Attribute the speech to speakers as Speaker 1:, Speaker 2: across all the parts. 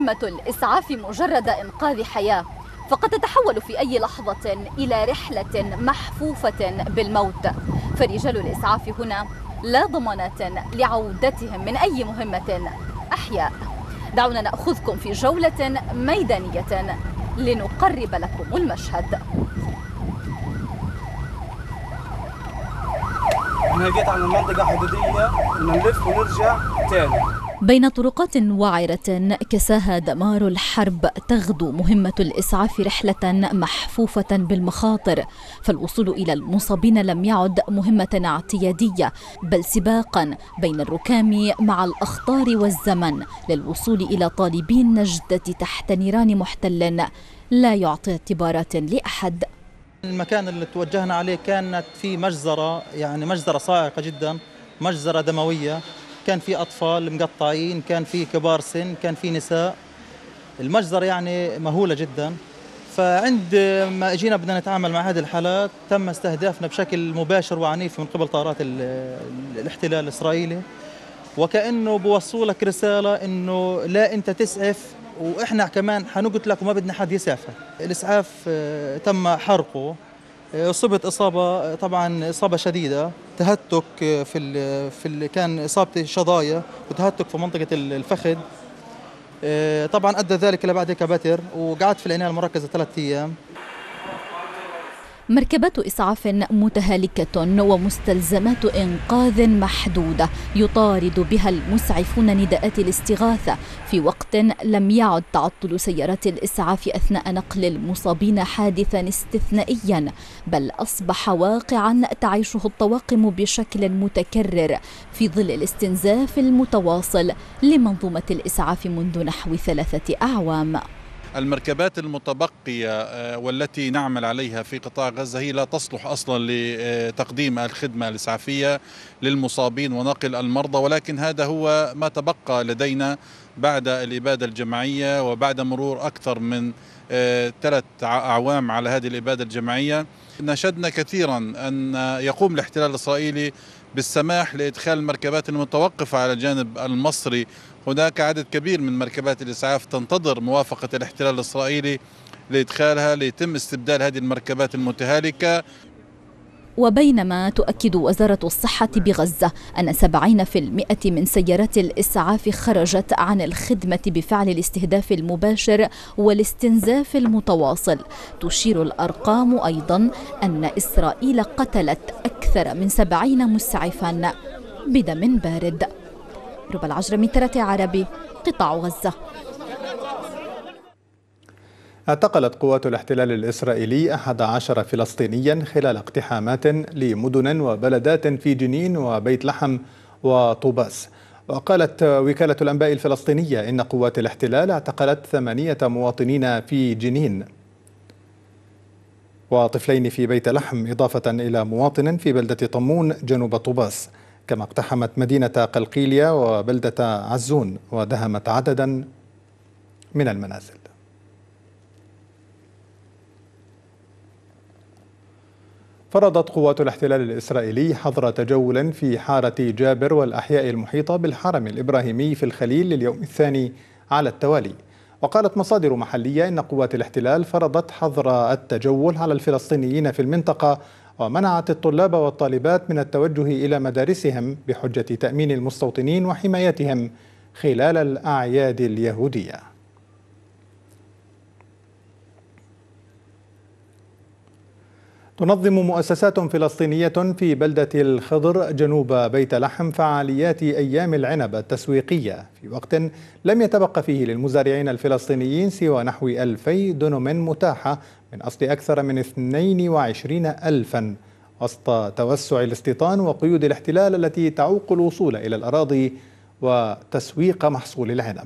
Speaker 1: مهمة الإسعاف مجرد إنقاذ حياة، فقد تتحول في أي لحظة إلى رحلة محفوفة بالموت، فرجال الإسعاف هنا لا ضمانات لعودتهم من أي مهمة أحياء. دعونا نأخذكم في جولة ميدانية لنقرب لكم المشهد.
Speaker 2: أنا جيت على المنطقة حدودية، نلف ونرجع تاني.
Speaker 1: بين طرقات وعرة كساها دمار الحرب تغدو مهمة الإسعاف رحلة محفوفة بالمخاطر، فالوصول إلى المصابين لم يعد مهمة اعتيادية بل سباقا بين الركام مع الأخطار والزمن للوصول إلى طالبي النجدة تحت نيران محتل لا يعطي اعتبارات لأحد.
Speaker 3: المكان اللي توجهنا عليه كانت في مجزرة، يعني مجزرة صاعقة جدا، مجزرة دموية، كان في أطفال مقطعين، كان في كبار سن، كان في نساء. المجزرة يعني مهولة جدا. فعند ما اجينا بدنا نتعامل مع هذه الحالات تم استهدافنا بشكل مباشر وعنيف من قبل طائرات الاحتلال الإسرائيلي، وكأنه بوصوا لك رسالة إنه لا أنت تسعف وإحنا كمان حنقتلك وما بدنا حد يسعفك. الإسعاف تم حرقه، أصبت إصابة، طبعا إصابة شديدة، تهتك كان إصابتي شظايا وتهتك في منطقة الفخذ. طبعا أدى ذلك إلى بعد كبتر، وقعدت في العناية المركزة 3 أيام.
Speaker 1: مركبات إسعاف متهالكة ومستلزمات إنقاذ محدودة يطارد بها المسعفون نداءات الاستغاثة في وقت لم يعد تعطل سيارات الإسعاف أثناء نقل المصابين حادثا استثنائيا، بل أصبح واقعا تعيشه الطواقم بشكل متكرر في ظل الاستنزاف المتواصل لمنظومة الإسعاف منذ نحو 3 أعوام.
Speaker 4: المركبات المتبقية والتي نعمل عليها في قطاع غزة هي لا تصلح أصلا لتقديم الخدمة الإسعافية للمصابين ونقل المرضى، ولكن هذا هو ما تبقى لدينا بعد الإبادة الجماعية وبعد مرور أكثر من 3 أعوام على هذه الإبادة الجماعية. نشدنا كثيرا أن يقوم الاحتلال الإسرائيلي بالسماح لإدخال المركبات المتوقفة على الجانب المصري. هناك عدد كبير من مركبات الإسعاف تنتظر موافقة الاحتلال الإسرائيلي لإدخالها ليتم استبدال هذه المركبات المتهالكة.
Speaker 1: وبينما تؤكد وزارة الصحة بغزة أن 70% من سيارات الإسعاف خرجت عن الخدمة بفعل الاستهداف المباشر والاستنزاف المتواصل، تشير الأرقام أيضا أن إسرائيل قتلت أكثر من 70 مسعفا بدم بارد. ربى العجرمي، TRT عربي، قطاع غزة.
Speaker 5: اعتقلت قوات الاحتلال الإسرائيلي 11 فلسطينيا خلال اقتحامات لمدن وبلدات في جنين وبيت لحم وطوباس. وقالت وكالة الأنباء الفلسطينية إن قوات الاحتلال اعتقلت 8 مواطنين في جنين وطفلين في بيت لحم، إضافة إلى مواطن في بلدة طمون جنوب طوباس، كما اقتحمت مدينة قلقيلية وبلدة عزون ودهمت عددا من المنازل. فرضت قوات الاحتلال الإسرائيلي حظر تجول في حارة جابر والأحياء المحيطة بالحرم الإبراهيمي في الخليل لليوم الثاني على التوالي. وقالت مصادر محلية إن قوات الاحتلال فرضت حظر التجول على الفلسطينيين في المنطقة ومنعت الطلاب والطالبات من التوجه إلى مدارسهم بحجة تأمين المستوطنين وحمايتهم خلال الأعياد اليهودية. تنظم مؤسسات فلسطينية في بلدة الخضر جنوب بيت لحم فعاليات أيام العنب التسويقية في وقت لم يتبقى فيه للمزارعين الفلسطينيين سوى نحو 2000 دنم متاحة من أصل أكثر من 22,000 وسط توسع الاستيطان وقيود الاحتلال التي تعوق الوصول إلى الأراضي وتسويق محصول العنب.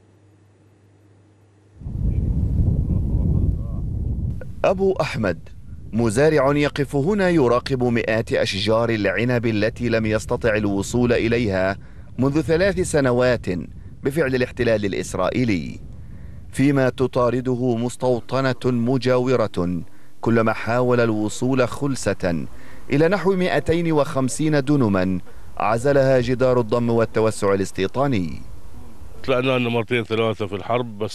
Speaker 6: أبو أحمد مزارع يقف هنا يراقب مئات أشجار العنب التي لم يستطع الوصول إليها منذ 3 سنوات بفعل الاحتلال الإسرائيلي، فيما تطارده مستوطنة مجاورة كلما حاول الوصول خلسة إلى نحو 250 دنما عزلها جدار الضم والتوسع الاستيطاني.
Speaker 7: طلعنا لنا مرتين ثلاثة في الحرب، بس